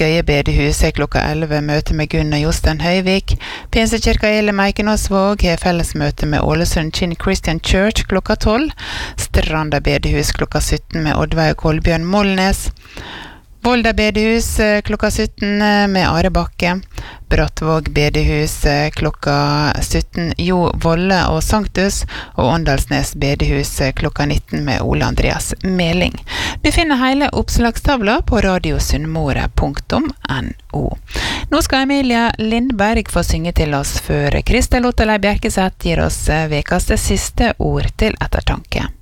Skøye bedehus klokka 11 møte med Gunnar Jostein Høyvik. Pinsekirka Elim Eikenåsvåg har fellesmøte med Ålesund Chin Christian Church klokka 12. Stranda bedehus klokka 17 med Oddveig og Kolbjørn Molnes. Volda bedehus klokka 17 med Are Bakke. Brattvåg bedehus klokka 17 Jo Volle og Sanctus, og Åndalsnes bedehus klokka 19 med Ole Andreas Meling. Du finner hele oppslagstavla på radiosunnmøre.no. Nå skal Emilia Lindberg få synge til oss før Kristel Otterlei Bjerkeseth gir oss vekas siste ord til ettertanke.